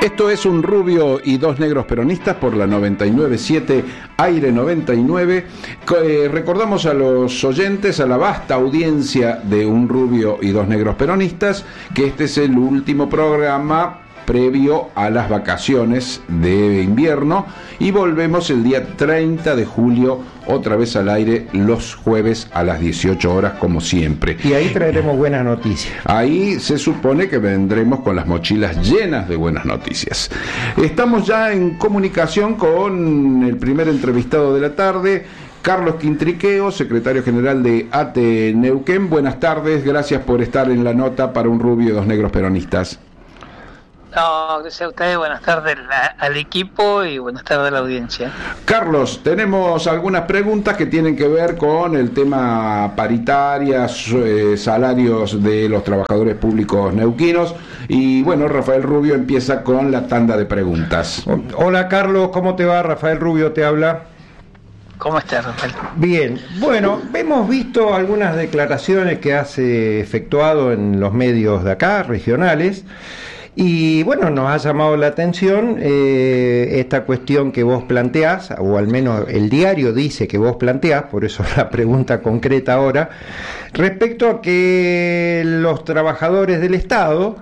Esto es Un Rubio y Dos Negros Peronistas por la 99.7 Aire 99. Recordamos a los oyentes, a la vasta audiencia de Un Rubio y Dos Negros Peronistas, que este es el último programa previo a las vacaciones de invierno y volvemos el día 30 de julio otra vez al aire los jueves a las 18 horas como siempre. Y ahí traeremos buenas noticias. Ahí se supone que vendremos con las mochilas llenas de buenas noticias. Estamos ya en comunicación con el primer entrevistado de la tarde, Carlos Quintriqueo, secretario general de ATE Neuquén. Buenas tardes, gracias por estar en la nota para Un Rubio y Dos Negros Peronistas. No, gracias a ustedes, buenas tardes al equipo y buenas tardes a la audiencia. Carlos, tenemos algunas preguntas que tienen que ver con el tema paritarias, salarios de los trabajadores públicos neuquinos y bueno, Rafael Rubio empieza con la tanda de preguntas. Hola Carlos, ¿cómo te va? Rafael Rubio te habla. ¿Cómo estás, Rafael? Bien, bueno, hemos visto algunas declaraciones que has efectuado en los medios de acá, regionales. Y bueno, nos ha llamado la atención esta cuestión que vos planteás, o al menos el diario dice que vos planteás, por eso la pregunta concreta ahora, respecto a que los trabajadores del Estado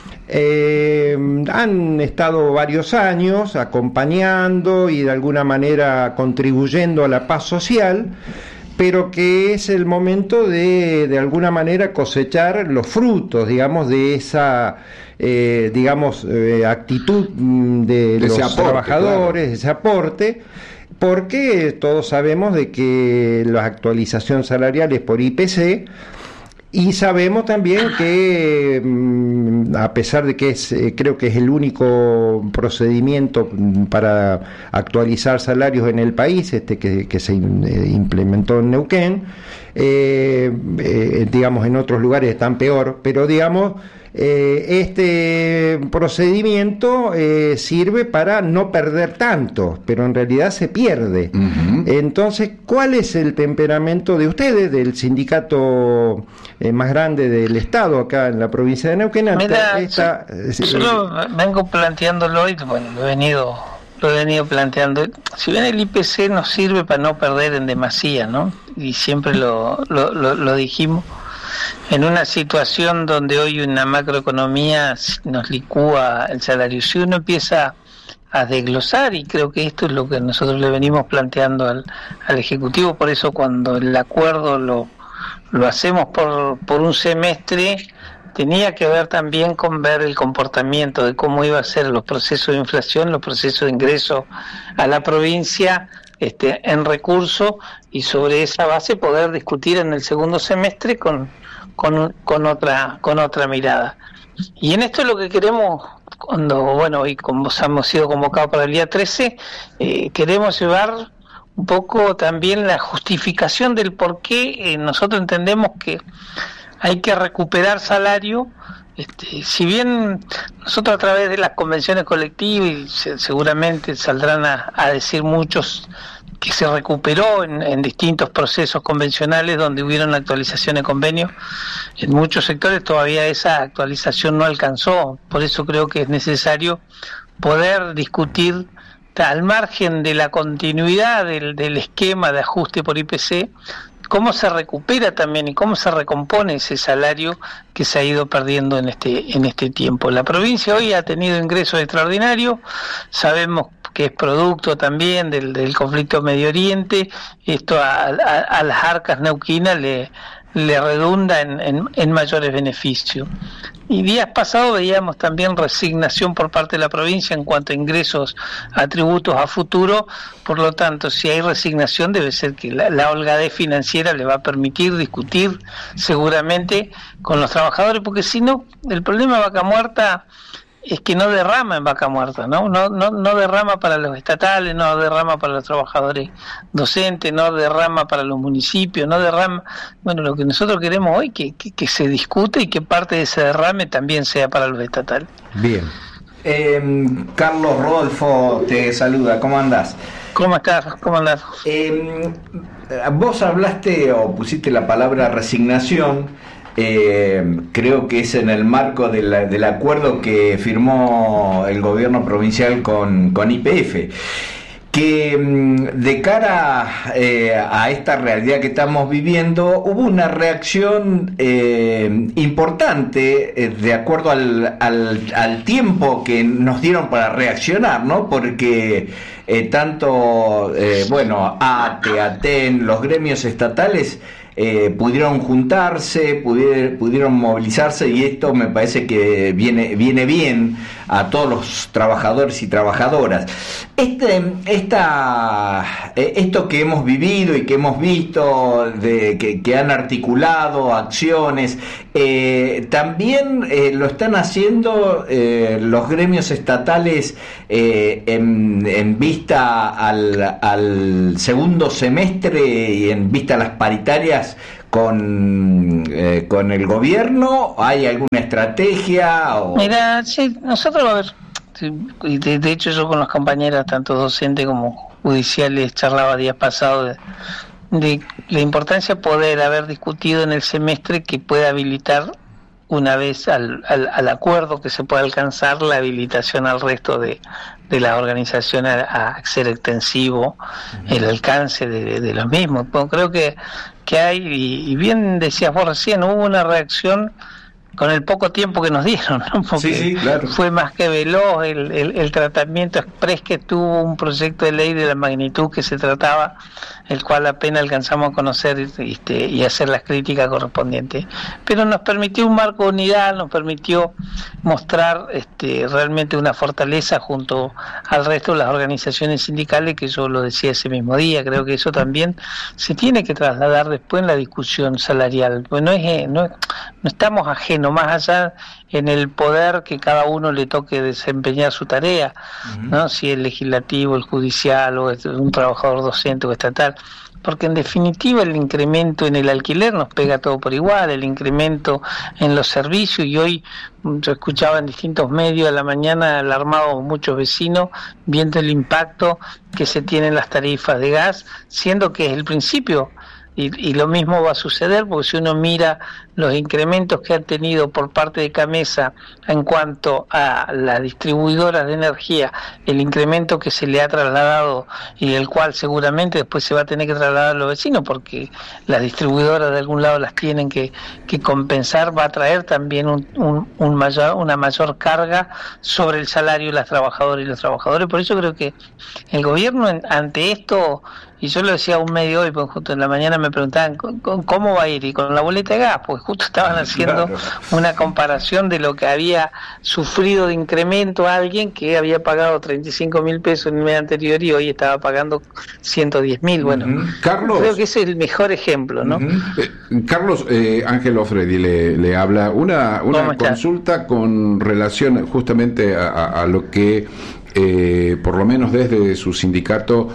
han estado varios años acompañando y de alguna manera contribuyendo a la paz social, pero que es el momento de alguna manera cosechar los frutos, digamos, de esa actitud de los trabajadores, claro, ese aporte, porque todos sabemos de que la actualización salarial es por IPC, y sabemos también que a pesar de que creo que es el único procedimiento para actualizar salarios en el país, que se implementó en Neuquén, digamos en otros lugares están peor, pero digamos este procedimiento sirve para no perder tanto, pero en realidad se pierde. Uh-huh. Entonces, ¿cuál es el temperamento de ustedes, del sindicato más grande del Estado acá en la provincia de Neuquén? Mira, yo vengo planteándolo y bueno, lo he venido planteando. Si bien el IPC nos sirve para no perder en demasía, ¿no? Y siempre lo dijimos. En una situación donde hoy una macroeconomía nos licúa el salario, si uno empieza a desglosar, y creo que esto es lo que nosotros le venimos planteando al Ejecutivo, por eso cuando el acuerdo lo hacemos por un semestre, tenía que ver también con ver el comportamiento de cómo iba a ser los procesos de inflación, los procesos de ingreso a la provincia en recursos, y sobre esa base poder discutir en el segundo semestre con otra mirada. Y en esto es lo que queremos, hoy como hemos sido convocados para el día 13, queremos llevar un poco también la justificación del por qué nosotros entendemos que hay que recuperar salario. Si bien nosotros a través de las convenciones colectivas, y seguramente saldrán a decir muchos que se recuperó en distintos procesos convencionales donde hubieron actualizaciones de convenios, en muchos sectores todavía esa actualización no alcanzó. Por eso creo que es necesario poder discutir al margen de la continuidad del esquema de ajuste por IPC, cómo se recupera también y cómo se recompone ese salario que se ha ido perdiendo en este tiempo. La provincia hoy ha tenido ingresos extraordinarios, sabemos que es producto también del conflicto Medio Oriente. Esto a las arcas neuquinas le redunda en mayores beneficios. Y días pasados veíamos también resignación por parte de la provincia en cuanto a ingresos a tributos a futuro. Por lo tanto, si hay resignación, debe ser que la holgadez financiera le va a permitir discutir seguramente con los trabajadores, porque si no, el problema de Vaca Muerta es que no derrama en Vaca Muerta, ¿no? No derrama para los estatales, no derrama para los trabajadores docentes, no derrama para los municipios, no derrama. Bueno, lo que nosotros queremos hoy que se discute y que parte de ese derrame también sea para los estatales. Bien. Carlos Rodolfo te saluda, ¿cómo andás? ¿Cómo estás? ¿Cómo andás? Vos hablaste o pusiste la palabra resignación creo que es en el marco del acuerdo que firmó el gobierno provincial con YPF, que de cara a esta realidad que estamos viviendo hubo una reacción importante de acuerdo al tiempo que nos dieron para reaccionar, ¿no? Porque tanto ATE, ATEN, los gremios estatales pudieron juntarse, pudieron movilizarse, y esto me parece que viene bien a todos los trabajadores y trabajadoras. Esto que hemos vivido y que hemos visto, que han articulado acciones, también lo están haciendo los gremios estatales en vista al segundo semestre y en vista a las paritarias con el gobierno. ¿Hay alguna estrategia? Mira, sí, nosotros, a ver, y de hecho yo con las compañeras, tanto docentes como judiciales, charlaba días pasados de la importancia de poder haber discutido en el semestre que pueda habilitar, una vez al acuerdo que se pueda alcanzar, la habilitación al resto de las organizaciones a ser extensivo el alcance de los mismos. Bueno, creo que hay, y bien decías vos recién, hubo una reacción con el poco tiempo que nos dieron, ¿no? Porque sí, claro, fue más que veloz el tratamiento exprés que tuvo un proyecto de ley de la magnitud que se trataba, el cual apenas alcanzamos a conocer y hacer las críticas correspondientes. Pero nos permitió un marco de unidad, nos permitió mostrar realmente una fortaleza junto al resto de las organizaciones sindicales, que yo lo decía ese mismo día. Creo que eso también se tiene que trasladar después en la discusión salarial. Pues no estamos ajenos, más allá en el poder que cada uno le toque desempeñar su tarea, ¿no? Si el legislativo, el judicial, o es un trabajador docente o estatal, porque en definitiva el incremento en el alquiler nos pega todo por igual, el incremento en los servicios, y hoy yo escuchaba en distintos medios a la mañana alarmados muchos vecinos viendo el impacto que se tiene en las tarifas de gas, siendo que es el principio. Y lo mismo va a suceder, porque si uno mira los incrementos que han tenido por parte de Camesa en cuanto a las distribuidoras de energía, el incremento que se le ha trasladado y el cual seguramente después se va a tener que trasladar a los vecinos, porque las distribuidoras de algún lado las tienen que compensar, va a traer también una mayor carga sobre el salario de las trabajadoras y los trabajadores. Por eso creo que el gobierno ante esto, y yo lo decía a un medio hoy, porque justo en la mañana me preguntaban cómo va a ir, y con la boleta de gas, pues justo estaban haciendo una comparación de lo que había sufrido de incremento a alguien que había pagado 35.000 pesos en el mes anterior y hoy estaba pagando 110.000. Bueno, Carlos, creo que ese es el mejor ejemplo, ¿no? Carlos, Ángelo Freddy le habla. Una consulta con relación justamente a lo que por lo menos desde su sindicato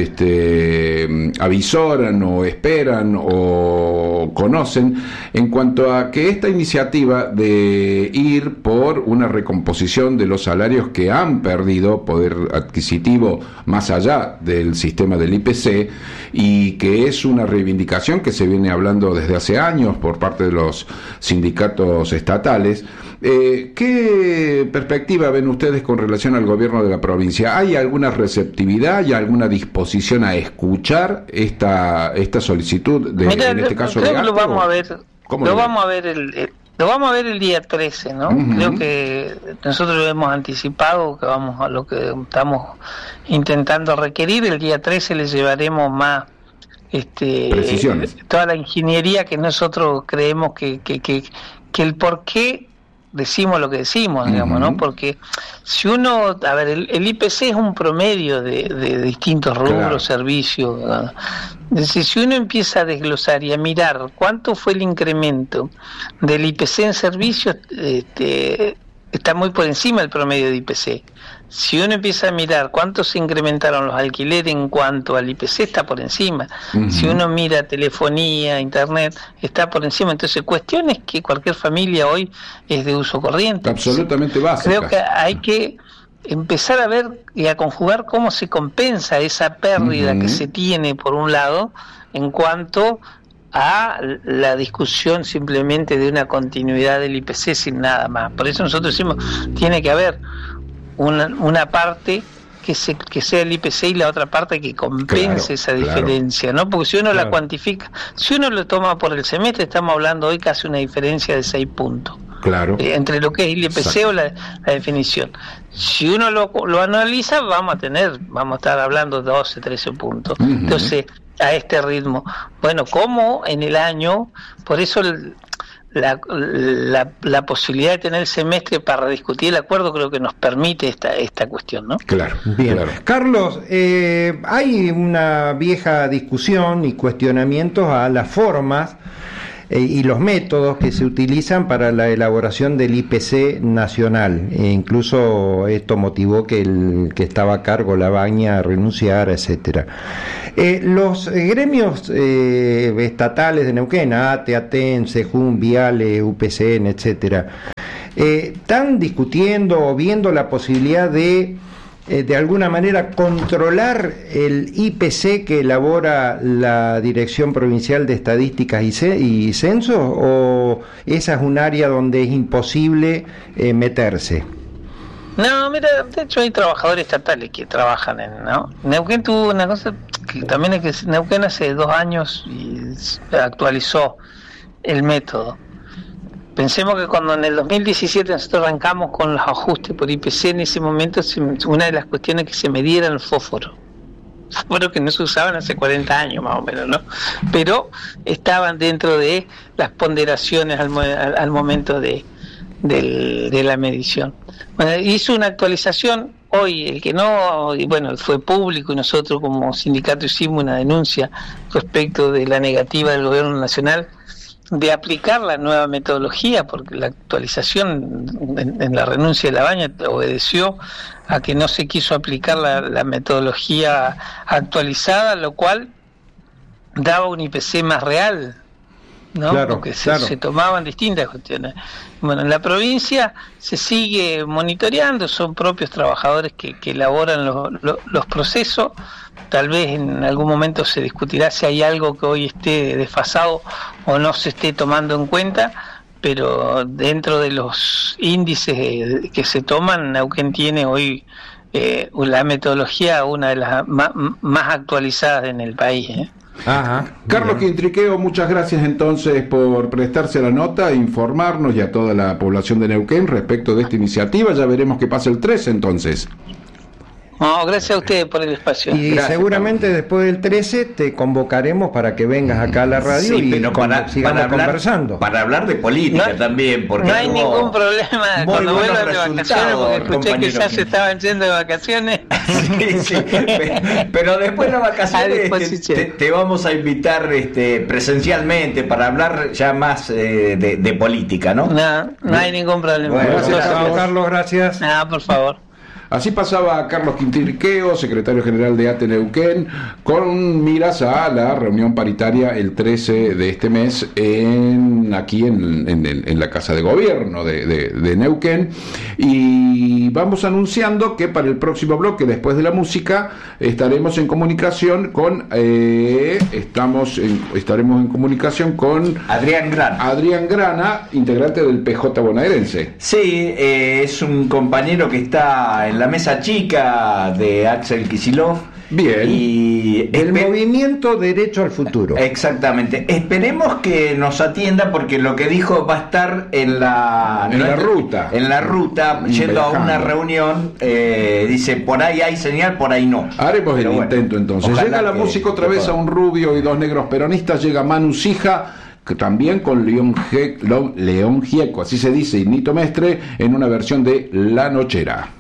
avisoran o esperan o conocen en cuanto a que esta iniciativa de ir por una recomposición de los salarios que han perdido poder adquisitivo más allá del sistema del IPC, y que es una reivindicación que se viene hablando desde hace años por parte de los sindicatos estatales. ¿Qué perspectiva ven ustedes con relación al gobierno de la provincia? ¿Hay alguna receptividad, hay alguna disposición a escuchar esta solicitud de, en este caso, de gasto? Lo vamos a ver. Lo vamos a ver el día 13, ¿no? Creo que nosotros lo hemos anticipado, que vamos a lo que estamos intentando requerir. El día 13 le llevaremos más precisiones, toda la ingeniería que nosotros creemos que el por qué decimos lo que decimos, digamos, ¿no? Porque si uno, a ver, el IPC es un promedio de distintos rubros, claro, servicios, ¿no? Es decir, si uno empieza a desglosar y a mirar cuánto fue el incremento del IPC en servicios, está muy por encima del promedio de IPC. Si uno empieza a mirar cuánto se incrementaron los alquileres en cuanto al IPC, está por encima. Si uno mira telefonía, internet, está por encima. Entonces, cuestiones que cualquier familia hoy es de uso corriente. Absolutamente básica. Creo que hay que empezar a ver y a conjugar cómo se compensa esa pérdida que se tiene, por un lado, en cuanto a la discusión simplemente de una continuidad del IPC sin nada más. Por eso nosotros decimos, tiene que haber una parte que sea el IPC y la otra parte que compense esa diferencia, ¿no? Porque si uno la cuantifica, si uno lo toma por el semestre, estamos hablando hoy casi una diferencia de 6 puntos. Claro. Entre lo que es el IPC o la definición. Si uno lo analiza, vamos a estar hablando de 12, 13 puntos. Uh-huh. Entonces, a este ritmo. Bueno, como en el año, por eso la posibilidad de tener el semestre para discutir el acuerdo creo que nos permite esta cuestión, ¿no? Claro, bien. Claro. Carlos, hay una vieja discusión y cuestionamientos a las formas y los métodos que se utilizan para la elaboración del IPC nacional. Incluso esto motivó que el que estaba a cargo, Labaña, renunciara, etcétera. Los gremios estatales de Neuquén, ATE, ATEN, SEJUN, Viale, UPCN, etcétera, están discutiendo o viendo la posibilidad de alguna manera controlar el IPC que elabora la Dirección Provincial de Estadísticas y Censos, o esa es un área donde es imposible meterse? No, mira, de hecho hay trabajadores estatales que trabajan Neuquén tuvo una cosa que también es que Neuquén hace 2 años y actualizó el método. Pensemos que cuando en el 2017 nosotros arrancamos con los ajustes por IPC, en ese momento una de las cuestiones que se medía era el fósforo que no se usaban hace 40 años más o menos, ¿no? Pero estaban dentro de las ponderaciones al momento de la medición. Bueno, hizo una actualización hoy, el que no, y bueno, fue público y nosotros como sindicato hicimos una denuncia respecto de la negativa del gobierno nacional de aplicar la nueva metodología, porque la actualización en la renuncia de Labaña obedeció a que no se quiso aplicar la metodología actualizada, lo cual daba un IPC más real, ¿no? Claro, porque se tomaban distintas cuestiones. Bueno, en la provincia se sigue monitoreando, son propios trabajadores que elaboran los procesos. Tal vez en algún momento se discutirá si hay algo que hoy esté desfasado o no se esté tomando en cuenta, pero dentro de los índices que se toman, Neuquén tiene hoy la metodología una de las más actualizadas en el país, Ajá. Carlos Quintriqueo, muchas gracias entonces por prestarse a la nota, informarnos y a toda la población de Neuquén respecto de esta iniciativa. Ya veremos qué pasa el 13 entonces. No, gracias a ustedes por el espacio. Y gracias, seguramente Carlos, después del 13 te convocaremos para que vengas acá a la radio y sigamos conversando. Para hablar de política también. Porque no hay ningún problema cuando vuelvan de vacaciones, porque escuché que ya se estaban yendo de vacaciones. Sí. Pero después de las vacaciones te vamos a invitar presencialmente para hablar ya más de política, ¿no? No hay ningún problema. Bueno, gracias, Carlos, gracias. Nada, por favor. Así pasaba Carlos Quintriqueo, secretario general de ATE Neuquén, con miras a la reunión paritaria el 13 de este mes aquí en la Casa de Gobierno de Neuquén. Y vamos anunciando que para el próximo bloque, después de la música, estaremos en comunicación con estaremos en comunicación con Adrián Grana, integrante del PJ bonaerense. Sí, es un compañero que está en la mesa chica de Axel Kicillof. Bien. Y el movimiento Derecho al Futuro. Exactamente. Esperemos que nos atienda, porque lo que dijo va a estar en la ruta. En la ruta, yendo a una reunión. Dice, por ahí hay señal, por ahí no. Haremos el intento entonces. Llega la música otra vez a Un Rubio y Dos Negros Peronistas. Llega Manu Sija, que también con León Gieco, así se dice, y Nito Mestre, en una versión de La Nochera.